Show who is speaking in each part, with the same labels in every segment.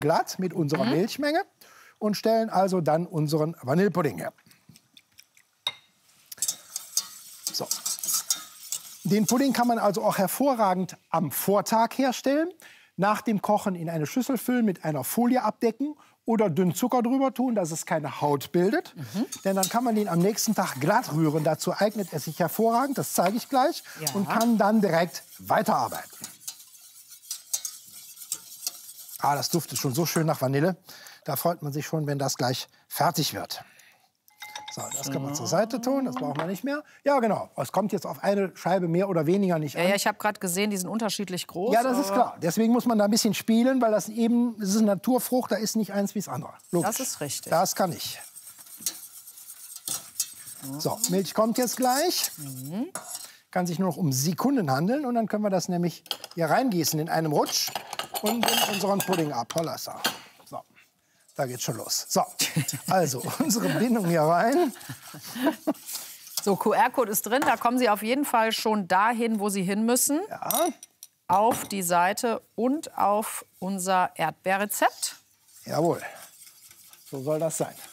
Speaker 1: glatt mit unserer Milchmenge und stellen also dann unseren Vanillepudding her. So. Den Pudding kann man also auch hervorragend am Vortag herstellen, nach dem Kochen in eine Schüssel füllen, mit einer Folie abdecken oder dünn Zucker drüber tun, dass es keine Haut bildet. Denn dann kann man den am nächsten Tag glatt rühren. Dazu eignet er sich hervorragend, das zeige ich gleich, und kann dann direkt weiterarbeiten. Ah, das duftet schon so schön nach Vanille. Da freut man sich schon, wenn das gleich fertig wird. So, das kann man zur Seite tun, das brauchen wir nicht mehr. Ja, genau. Es kommt jetzt auf eine Scheibe mehr oder weniger nicht an.
Speaker 2: Ja, ich habe gerade gesehen, die sind unterschiedlich groß.
Speaker 1: Ja, das ist klar. Deswegen muss man da ein bisschen spielen, weil das ist eine Naturfrucht, da ist nicht eins wie das andere. Logisch.
Speaker 2: Das ist richtig.
Speaker 1: Das kann ich. So, Milch kommt jetzt gleich. Kann sich nur noch um Sekunden handeln. Und dann können wir das nämlich hier reingießen in einem Rutsch und in unseren Pudding ab. Hollassa. So, da geht's schon los. So, also unsere Bindung hier rein.
Speaker 2: So, QR-Code ist drin. Da kommen Sie auf jeden Fall schon dahin, wo Sie hin müssen.
Speaker 1: Ja.
Speaker 2: Auf die Seite und auf unser Erdbeerrezept.
Speaker 1: Jawohl. So soll das sein.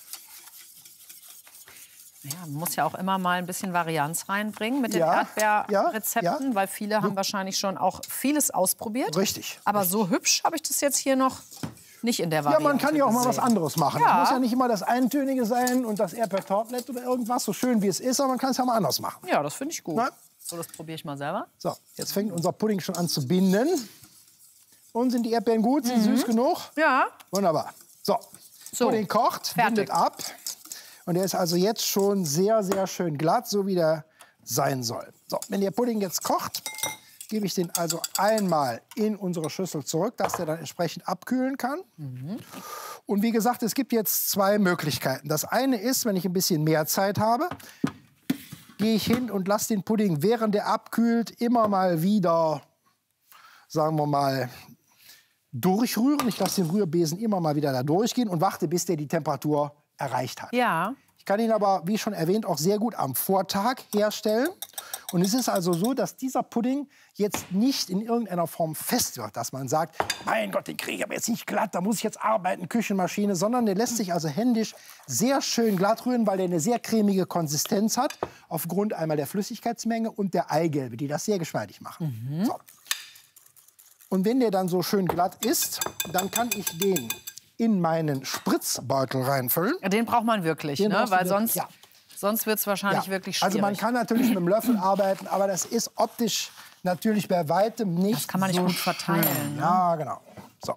Speaker 2: Ja, man muss ja auch immer mal ein bisschen Varianz reinbringen mit den Erdbeerrezepten, weil viele haben wahrscheinlich schon auch vieles ausprobiert.
Speaker 1: Richtig.
Speaker 2: Aber so hübsch habe ich das jetzt hier noch nicht in der Variante.
Speaker 1: Ja, man kann ja auch mal was anderes machen.
Speaker 2: Ja.
Speaker 1: Es muss ja nicht immer das Eintönige sein und das Erdbeertartlet oder irgendwas, so schön wie es ist, aber man kann es ja mal anders machen.
Speaker 2: Ja, das finde ich gut.
Speaker 1: Na?
Speaker 2: So, das probiere ich mal selber.
Speaker 1: So, jetzt fängt unser Pudding schon an zu binden. Und sind die Erdbeeren gut? Sind süß genug?
Speaker 2: Ja.
Speaker 1: Wunderbar. So, Pudding kocht,
Speaker 2: fertig.
Speaker 1: bindet ab. Und der ist also jetzt schon sehr, sehr schön glatt, so wie der sein soll. So, wenn der Pudding jetzt kocht, gebe ich den also einmal in unsere Schüssel zurück, dass der dann entsprechend abkühlen kann. Und wie gesagt, es gibt jetzt zwei Möglichkeiten. Das eine ist, wenn ich ein bisschen mehr Zeit habe, gehe ich hin und lasse den Pudding, während der abkühlt, immer mal wieder, sagen wir mal, durchrühren. Ich lasse den Rührbesen immer mal wieder da durchgehen und warte, bis der die Temperatur erreicht hat.
Speaker 2: Ja.
Speaker 1: Ich kann ihn aber, wie schon erwähnt, auch sehr gut am Vortag herstellen. Und es ist also so, dass dieser Pudding jetzt nicht in irgendeiner Form fest wird, dass man sagt, mein Gott, den kriege ich aber jetzt nicht glatt, da muss ich jetzt arbeiten, Küchenmaschine, sondern der lässt sich also händisch sehr schön glatt rühren, weil der eine sehr cremige Konsistenz hat, aufgrund einmal der Flüssigkeitsmenge und der Eigelbe, die das sehr geschmeidig machen. So. Und wenn der dann so schön glatt ist, dann kann ich den in meinen Spritzbeutel reinfüllen.
Speaker 2: Ja, den braucht man wirklich, ne? Weil sonst wird es wahrscheinlich wirklich schwierig.
Speaker 1: Also man kann natürlich mit dem Löffel arbeiten, aber das ist optisch natürlich bei weitem nicht so.
Speaker 2: Das kann man nicht gut verteilen. Ne?
Speaker 1: Ja, genau. So.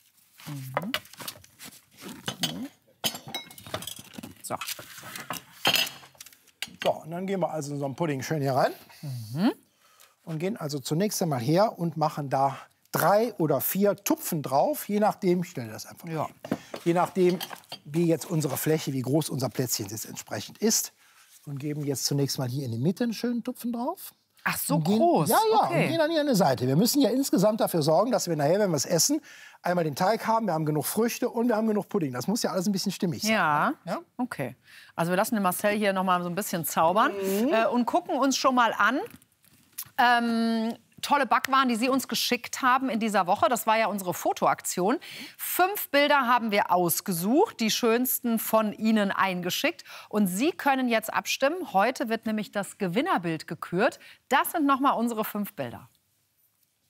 Speaker 2: So.
Speaker 1: So, und dann gehen wir also in so einen Pudding schön hier rein. Und gehen also zunächst einmal her und machen da 3 oder 4 Tupfen drauf, je nachdem, ich stelle das einfach mal hin. Je nachdem, wie jetzt unsere Fläche, wie groß unser Plätzchen jetzt entsprechend ist. Und geben jetzt zunächst mal hier in die Mitte einen schönen Tupfen drauf.
Speaker 2: Ach, so
Speaker 1: und gehen,
Speaker 2: groß?
Speaker 1: Ja,
Speaker 2: Okay.
Speaker 1: und gehen dann hier an die Seite. Wir müssen ja insgesamt dafür sorgen, dass wir nachher, wenn wir es essen, einmal den Teig haben, wir haben genug Früchte und wir haben genug Pudding. Das muss ja alles ein bisschen stimmig sein.
Speaker 2: Ja,
Speaker 1: Ja?
Speaker 2: Okay. Also wir lassen den Marcel hier noch mal so ein bisschen zaubern und gucken uns schon mal an. Tolle Backwaren, die Sie uns geschickt haben in dieser Woche. Das war ja unsere Fotoaktion. 5 Bilder haben wir ausgesucht, die schönsten von Ihnen eingeschickt. Und Sie können jetzt abstimmen. Heute wird nämlich das Gewinnerbild gekürt. Das sind noch mal unsere 5 Bilder.